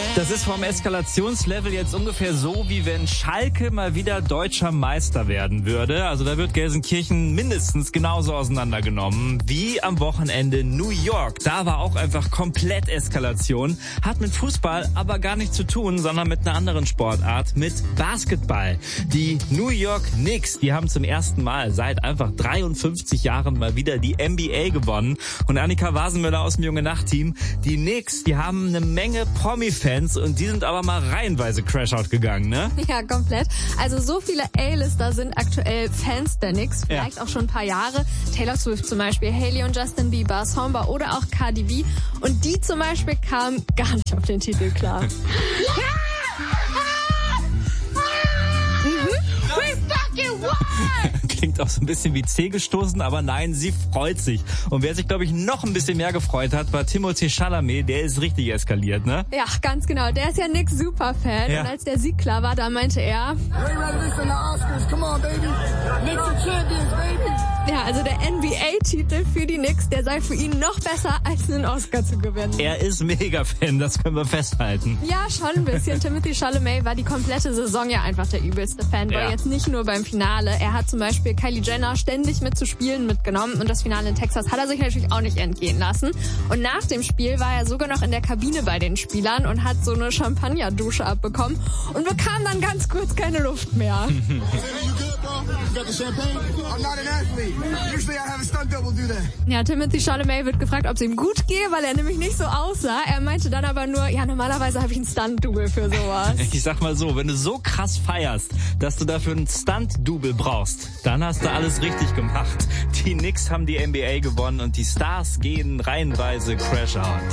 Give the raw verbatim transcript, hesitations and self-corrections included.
Das ist vom Eskalationslevel jetzt ungefähr so, wie wenn Schalke mal wieder deutscher Meister werden würde. Also da wird Gelsenkirchen mindestens genauso auseinandergenommen wie am Wochenende New York. Da war auch einfach komplett Eskalation. Hat mit Fußball aber gar nichts zu tun, sondern mit einer anderen Sportart, mit Basketball. Die New York Knicks, die haben zum ersten Mal seit einfach dreiundfünfzig Jahren mal wieder die N B A gewonnen. Und Annika Wasenmüller aus dem Junge-Nacht-Team, die Knicks, die haben eine Menge Promi-Fans und die sind aber mal reihenweise Crashout gegangen, ne? Ja, komplett. Also so viele A-Lister sind aktuell Fans der Knicks, vielleicht ja. auch schon ein paar Jahre. Taylor Swift zum Beispiel, Hailey und Justin Bieber, Samba oder auch Cardi B. Und die zum Beispiel kamen gar nicht auf den Titel klar. Klingt auch so ein bisschen wie C gestoßen, aber nein, sie freut sich. Und wer sich, glaube ich, noch ein bisschen mehr gefreut hat, war Timothée Chalamet. Der ist richtig eskaliert, ne? Ja, ganz genau. Der ist ja Knicks Superfan. Ja. Und als der Sieg klar war, da meinte er... Ja, also der N B A-Titel für die Knicks, der sei für ihn noch besser, als einen Oscar zu gewinnen. Er ist Mega-Fan, das können wir festhalten. Ja, schon ein bisschen. Timothée Chalamet war die komplette Saison ja einfach der übelste Fanboy. Ja. Jetzt nicht nur beim Finale. Er hat zum Beispiel Kylie Jenner ständig mit zu Spielen mitgenommen. Und das Finale in Texas hat er sich natürlich auch nicht entgehen lassen. Und nach dem Spiel war er sogar noch in der Kabine bei den Spielern und hat so eine Champagnerdusche abbekommen und bekam dann ganz kurz keine Luft mehr. Ja, Timothée Chalamet wird gefragt, ob es ihm gut gehe, weil er nämlich nicht so aussah. Er meinte dann aber nur, ja, normalerweise habe ich ein Stunt-Double für sowas. Ich sag mal so, wenn du so krass feierst, dass du dafür ein Stunt-Double brauchst, dann hast du alles richtig gemacht. Die Knicks haben die N B A gewonnen und die Stars gehen reihenweise Crash-Out.